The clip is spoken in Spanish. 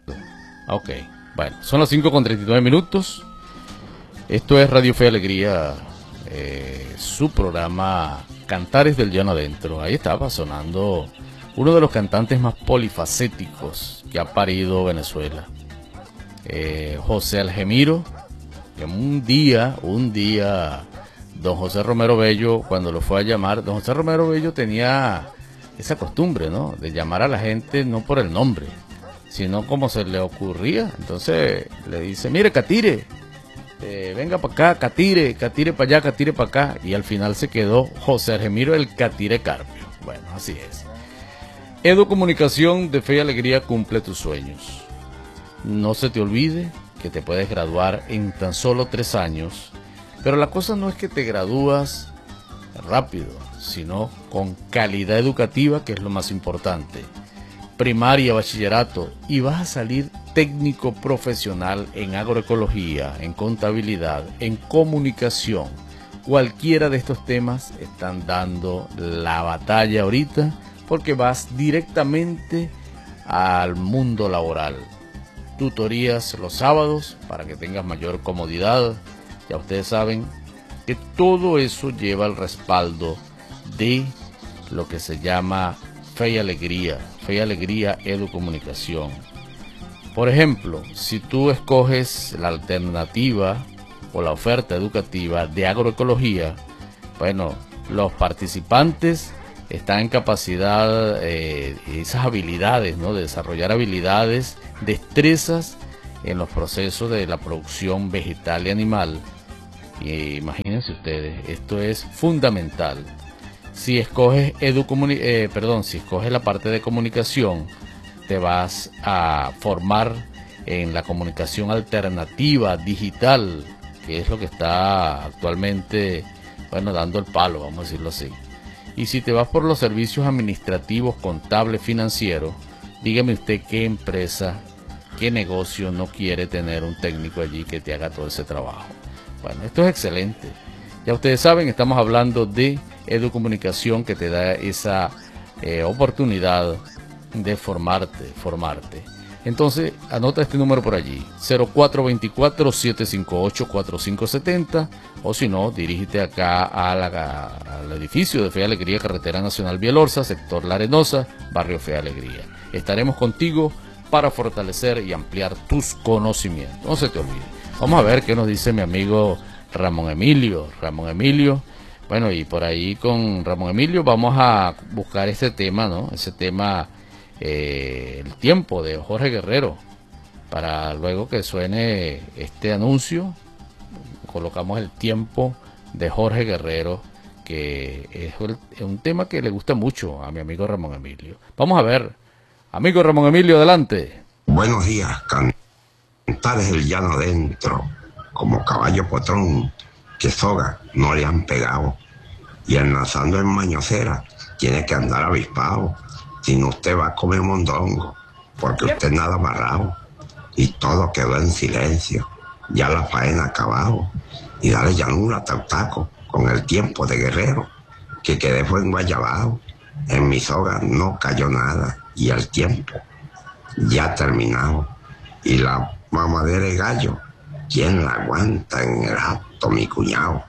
Ok, bueno, son las 5:39. Esto es Radio Fe y Alegría, su programa Cantares del Llano Adentro. Ahí estaba sonando uno de los cantantes más polifacéticos que ha parido Venezuela, José Algemiro. Un día, don José Romero Bello, cuando lo fue a llamar, don José Romero Bello tenía esa costumbre, ¿no?, de llamar a la gente no por el nombre, sino como se le ocurría. Entonces le dice: mire, Catire, venga para acá, Catire para allá, Catire para acá. Y al final se quedó José Algemiro el Catire Carpio. Bueno, así es. Educomunicación de Fe y Alegría cumple tus sueños. No se te olvide que te puedes graduar en tan solo 3 años, pero la cosa no es que te gradúas rápido, sino con calidad educativa, que es lo más importante. Primaria, bachillerato, y vas a salir técnico profesional en agroecología, en contabilidad, en comunicación. Cualquiera de estos temas están dando la batalla ahorita, porque vas directamente al mundo laboral. Tutorías los sábados para que tengas mayor comodidad. Ya ustedes saben que todo eso lleva el respaldo de lo que se llama Fe y Alegría Educomunicación. Por ejemplo, si tú escoges la alternativa o la oferta educativa de agroecología, bueno, los participantes están en capacidad, esas habilidades, ¿no?, de desarrollar habilidades, destrezas en los procesos de la producción vegetal y animal. Y imagínense ustedes, esto es fundamental. Si escoges si escoges la parte de comunicación, te vas a formar en la comunicación alternativa digital, que es lo que está actualmente, bueno, dando el palo, vamos a decirlo así. Y si te vas por los servicios administrativos, contables, financieros, dígame usted qué empresa, qué negocio no quiere tener un técnico allí que te haga todo ese trabajo. Bueno, esto es excelente. Ya ustedes saben, estamos hablando de Educomunicación, que te da esa oportunidad de formarte. Entonces, anota este número por allí: 0424-758-4570, o si no, dirígete acá al edificio de Fe y Alegría, Carretera Nacional Bielorza, sector La Arenosa, barrio Fe y Alegría. Estaremos contigo para fortalecer y ampliar tus conocimientos. No se te olvide. Vamos a ver qué nos dice mi amigo Ramón Emilio. Bueno, y por ahí con Ramón Emilio vamos a buscar este tema, ¿no? Ese tema, el tiempo de Jorge Guerrero. Para luego que suene este anuncio, colocamos el tiempo de Jorge Guerrero, que es un tema que le gusta mucho a mi amigo Ramón Emilio. Vamos a ver. Amigo Ramón Emilio, adelante. Buenos días, Cantares del Llano Adentro, como caballo potrón que soga no le han pegado, y enlazando en mañosera tiene que andar avispado, si no usted va a comer mondongo, porque usted nada amarrado, y todo quedó en silencio, ya la faena acabado, y dale llanura tautaco con el tiempo de guerrero, que quedé fue en Guayabao, en mi soga no cayó nada, y el tiempo ya terminado, y la mamadera de gallo, ¿quién la aguanta en el acto, mi cuñado?